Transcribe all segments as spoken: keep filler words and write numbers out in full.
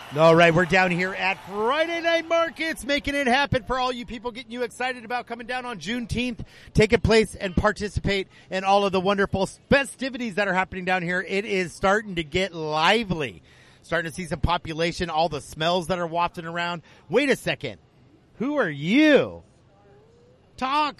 All right, we're down here at Friday Night Markets, making it happen for all you people, getting you excited about coming down on Juneteenth, taking place and participate in all of the wonderful festivities that are happening down here. It is starting to get lively. Starting to see some population, all the smells that are wafting around. Wait a second. Who are you? Talk.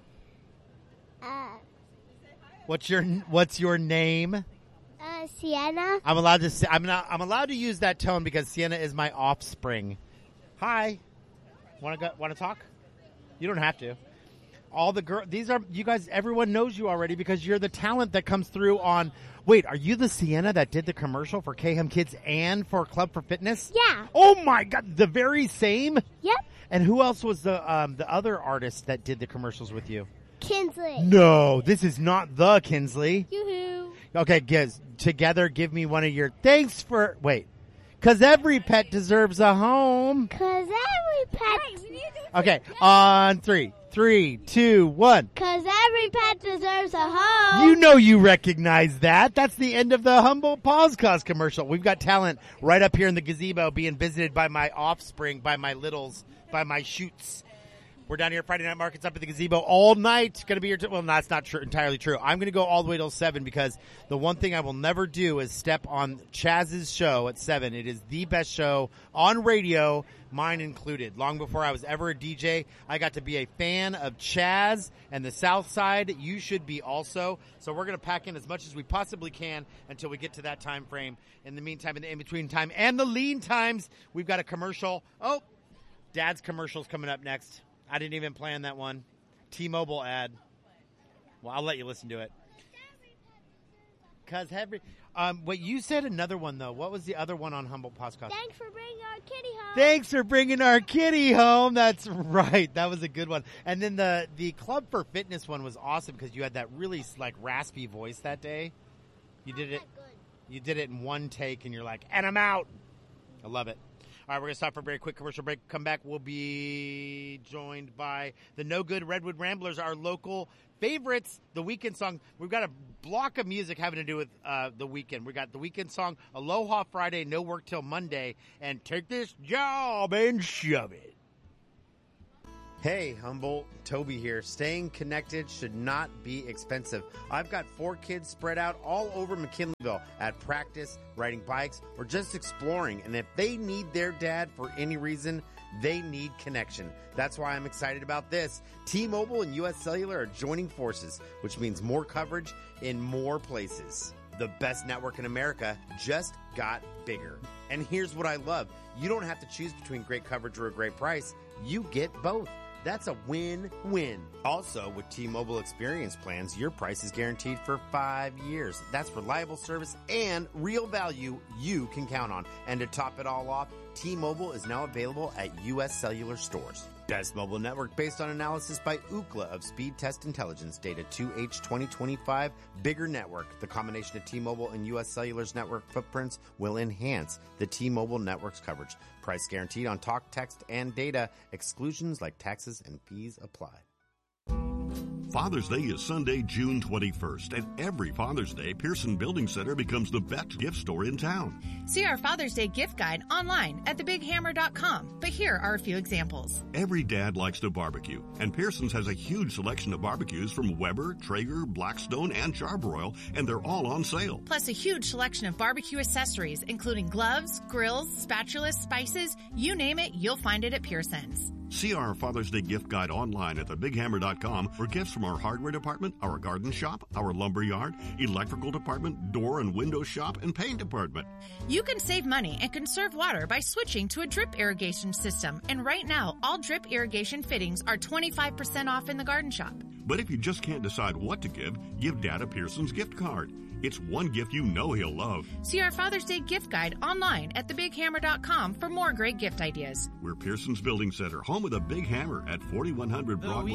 Uh, What's your What's your name? uh, Sienna. I'm allowed to say, I'm not I'm allowed to use that tone because Sienna is my offspring. Hi. Want to go want to talk? You don't have to. All the girl these are you guys everyone knows you already because you're the talent that comes through on Wait, are you the Sienna that did the commercial for K M Kids and for Club for Fitness? Yeah. Oh my god, the very same? Yep. And who else was the um the other artist that did the commercials with you? Kinsley. No, this is not the Kinsley. Yoo-hoo. Okay, guys, together give me one of your thanks for wait. Cause every pet deserves a home. Cause every pet. Okay, on three. Three, two, one. Cause every pet deserves a home. You know you recognize that. That's the end of the Humboldt Paws Cause commercial. We've got talent right up here in the gazebo being visited by my offspring, by my littles, by my shoots. We're down here at Friday Night Markets up at the gazebo all night. Going to be your, t- well, that's not true, entirely true. I'm going to go all the way till seven because the one thing I will never do is step on Chaz's show at seven. It is the best show on radio, mine included. Long before I was ever a D J, I got to be a fan of Chaz and the South Side. You should be also. So we're going to pack in as much as we possibly can until we get to that time frame. In the meantime, in the in-between time and the lean times, we've got a commercial. Oh, Dad's commercial's coming up next. I didn't even plan that one. T-Mobile ad. Well, I'll let you listen to it. Cause every, um, wait, you said another one though. What was the other one on Humboldt Podcast? Thanks for bringing our kitty home. Thanks for bringing our kitty home. That's right. That was a good one. And then the the Club for Fitness one was awesome because you had that really like raspy voice that day. You did it. You did it in one take, and you're like, and I'm out. I love it. All right, we're going to stop for a very quick commercial break. Come back, we'll be joined by the No Good Redwood Ramblers, our local favorites, the weekend song. We've got a block of music having to do with uh, the weekend. We got the weekend song, Aloha Friday, No Work Till Monday, and Take This Job and Shove It. Hey, Humboldt, Toby here. Staying connected should not be expensive. I've got four kids spread out all over McKinleyville at practice, riding bikes, or just exploring. And if they need their dad for any reason, they need connection. That's why I'm excited about this. T-Mobile and U S Cellular are joining forces, which means more coverage in more places. The best network in America just got bigger. And here's what I love. You don't have to choose between great coverage or a great price. You get both. That's a win-win. Also, with T-Mobile Experience plans, your price is guaranteed for five years. That's reliable service and real value you can count on. And to top it all off, T-Mobile is now available at U S Cellular stores. Best mobile network based on analysis by Ookla of Speed Test Intelligence data two H twenty twenty-five. Bigger network. The combination of T-Mobile and U S Cellular's network footprints will enhance the T-Mobile network's coverage. Price guaranteed on talk, text, and data. Exclusions like taxes and fees apply. Father's Day is Sunday, June twenty-first, and every Father's Day, Pearson Building Center becomes the best gift store in town. See our Father's Day gift guide online at the big hammer dot com, but here are a few examples. Every dad likes to barbecue, and Pearson's has a huge selection of barbecues from Weber, Traeger, Blackstone, and Charbroil, and they're all on sale. Plus a huge selection of barbecue accessories, including gloves, grills, spatulas, spices, you name it, you'll find it at Pearson's. See our Father's Day gift guide online at the big hammer dot com for gifts from our hardware department, our garden shop, our lumber yard, electrical department, door and window shop, and paint department. You can save money and conserve water by switching to a drip irrigation system. And right now, all drip irrigation fittings are twenty-five percent off in the garden shop. But if you just can't decide what to give, give Dad a Pearson's gift card. It's one gift you know he'll love. See our Father's Day gift guide online at the big hammer dot com for more great gift ideas. We're Pearson's Building Center, home of the Big Hammer at forty-one hundred Broadway.